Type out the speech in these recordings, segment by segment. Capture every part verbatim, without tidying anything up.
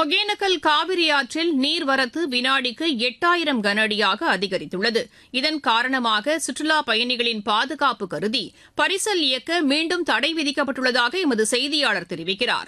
ஒகேனக்கல் காவிரி ஆற்றில் நீர்வரத்து வினாடிக்கு எட்டாயிரம் கன அடியாக அதிகரித்துள்ளது. இதன் காரணமாக சுற்றுலாப் பயணிகளின் பாதுகாப்பு கருதி பரிசல் இயக்க மீண்டும் தடை விதிக்கப்பட்டுள்ளதாக எமது செய்தியாளர் தெரிவிக்கிறார்.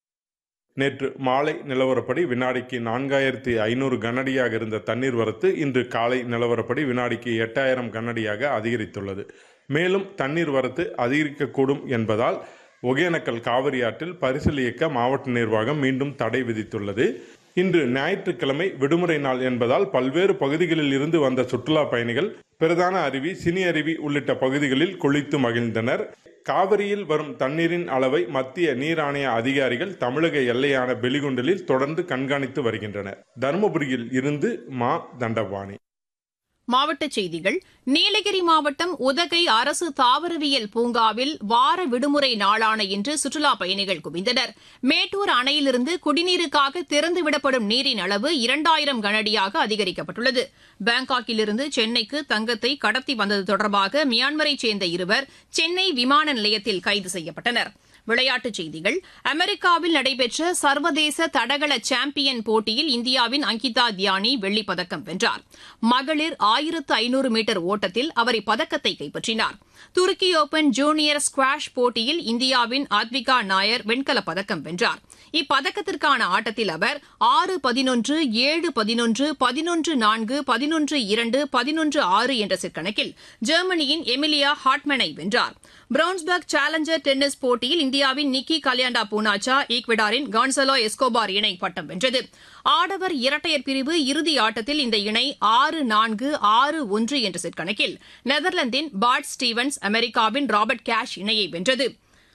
நேற்று மாலை நிலவரப்படி வினாடிக்கு நான்காயிரத்தி ஐநூறு கனஅடியாக இருந்த தண்ணீர் வரத்து இன்று காலை நிலவரப்படி வினாடிக்கு எட்டாயிரம் கனஅடியாக அதிகரித்துள்ளது. மேலும் தண்ணீர் வரத்து அதிகரிக்கக்கூடும் என்பதால் ஒகேனக்கல் காவிரி ஆற்றில் பரிசல் இயக்க மாவட்ட நிர்வாகம் மீண்டும் தடை விதித்துள்ளது. இன்று ஞாயிற்றுக்கிழமை விடுமுறை நாள் என்பதால் பல்வேறு பகுதிகளில் இருந்து வந்த சுற்றுலா பயணிகள் பிரதான அருவி, சினி அருவி உள்ளிட்ட பகுதிகளில் குளித்து மகிழ்ந்தனர். காவிரியில் வரும் தண்ணீரின் அளவை மத்திய நீர் ஆணைய அதிகாரிகள் தமிழக எல்லையான பெலிகுண்டலில் தொடர்ந்து கண்காணித்து வருகின்றனர். தருமபுரியில் இருந்து மா தண்டபாணி. மாவட்டச் செய்திகள். நீலகிரி மாவட்டம் உதகை அரசு தாவரவியல் பூங்காவில் வார விடுமுறை நாளான இன்று சுற்றுலாப் பயணிகள் குவிந்தனர். மேட்டூர் அணையிலிருந்து குடிநீருக்காக திறந்துவிடப்படும் நீரின் அளவு இரண்டாயிரம் கனஅடியாக அதிகரிக்கப்பட்டுள்ளது. பாங்காக்கிலிருந்து சென்னைக்கு தங்கத்தை கடத்தி வந்தது தொடர்பாக மியான்மரைச் சேர்ந்த இருவர் சென்னை விமான நிலையத்தில் கைது செய்யப்பட்டனர். விளையாட்டுச் செய்திகள். அமெரிக்காவில் நடைபெற்ற சர்வதேச தடகள சாம்பியன் போட்டியில் இந்தியாவின் அங்கிதா தியானி வெள்ளிப் பதக்கம் வென்றார். மகளிர் ஆயிரத்து ஐநூறு மீட்டர் ஓட்டத்தில் அவர் இப்பதக்கத்தை கைப்பற்றினார். துருக்கி ஓபன் ஜூனியர் ஸ்குவாஷ் போட்டியில் இந்தியாவின் அத்விகா நாயர் வெண்கலப் பதக்கம் வென்றார். இப்பதக்கத்திற்கான ஆட்டத்தில் அவர் ஆறு பதினொன்று, ஏழு பதினொன்று, பதினொன்று நான்கு, பதினொன்று இரண்டு, பதினொன்று ஆறு என்ற செட் கணக்கில் ஜெர்மனியின் எமிலியா ஹாட்மேனை வென்றார். பிரவுன்ஸ்பர்க் சேலஞ்சர் டென்னிஸ் போட்டியில் இந்தியாவின் நிக்கி கல்யாண்டா பூனாச்சா ஈக்வடாரின் கான்சலோ எஸ்கோபார் இணை பட்டம் வென்றது. ஆடவர் இரட்டையர் பிரிவு இறுதி ஆட்டத்தில் இந்த இணை ஆறு நான்கு, ஆறு ஒன்று என்ற செட் கணக்கில் நெதர்லாந்தின் பாட் ஸ்டீவன்ஸ் அமெரிக்காவின் ராபர்ட் கேஷ் இணையை வென்றது.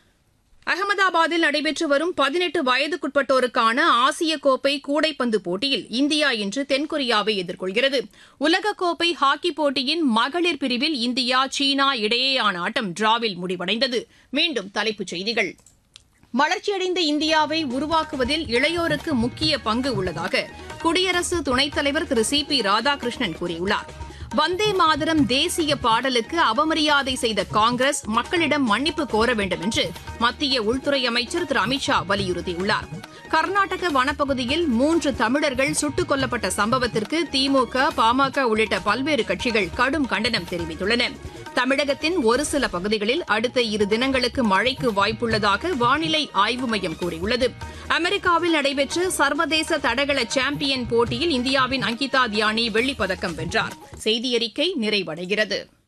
அகமதாபாத்தில் நடைபெற்று வரும் பதினெட்டு வயதுக்குட்பட்டோருக்கான ஆசிய கோப்பை கூடைப்பந்து போட்டியில் இந்தியா இன்று தென்கொரியாவை எதிர்கொள்கிறது. உலகக்கோப்பை ஹாக்கி போட்டியின் மகளிர் பிரிவில் இந்தியா சீனா இடையேயான ஆட்டம் டிராவில் முடிவடைந்தது. மீண்டும் தலைப்புச் செய்திகள். வளர்ச்சியடைந்த இந்தியாவை உருவாக்குவதில் இளையோருக்கு முக்கிய பங்கு உள்ளதாக குடியரசு துணைத் தலைவர் திரு சி பி ராதாகிருஷ்ணன் கூறியுள்ளார். வந்தே மாதரம் தேசிய பாடலுக்கு அவமரியாதை செய்த காங்கிரஸ் மக்களிடம் மன்னிப்பு கோர வேண்டும் என்று மத்திய உள்துறை அமைச்சர் திரு அமித்ஷா வலியுறுத்தியுள்ளார். கர்நாடக வனப்பகுதியில் மூன்று தமிழர்கள் சுட்டுக் கொல்லப்பட்ட சம்பவத்திற்கு திமுக, பாமக உள்ளிட்ட பல்வேறு கட்சிகள் கடும் கண்டனம் தெரிவித்துள்ளன. தமிழகத்தின் ஒரு சில பகுதிகளில் அடுத்த இரு தினங்களுக்கு மழைக்கு வாய்ப்புள்ளதாக வானிலை ஆய்வு மையம் கூறியுள்ளது. அமெரிக்காவில் நடைபெற்ற சர்வதேச தடகள சாம்பியன் போட்டியில் இந்தியாவின் அங்கிதா தியானி வெள்ளிப் பதக்கம் வென்றார். செய்தியறிக்கை நிறைவடைகிறது.